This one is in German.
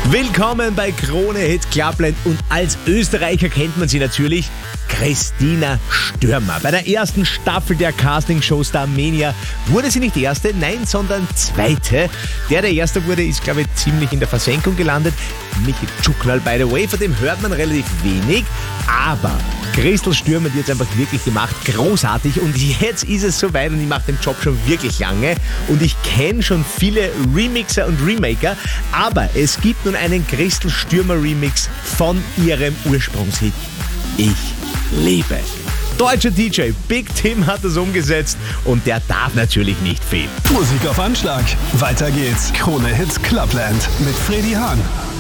Willkommen bei Krone Hit Clubland und als Österreicher kennt man sie natürlich, Christina Stürmer. Bei der ersten Staffel der Castingshow Starmania wurde sie nicht erste, nein, sondern zweite. Der erste wurde, ist glaube ich ziemlich in der Versenkung gelandet. Michi Tschuknal, by the way, von dem hört man relativ wenig, aber Christel Stürmer, die hat es einfach wirklich gemacht, großartig und jetzt ist es soweit und ich mache den Job schon wirklich lange und ich kenne schon viele Remixer und Remaker, aber es gibt nun einen Christel Stürmer Remix von ihrem Ursprungshit Ich liebe. Deutscher DJ Big Tim hat das umgesetzt und der darf natürlich nicht fehlen. Musik auf Anschlag. Weiter geht's. Krone Hit Clubland mit Freddy Hahn.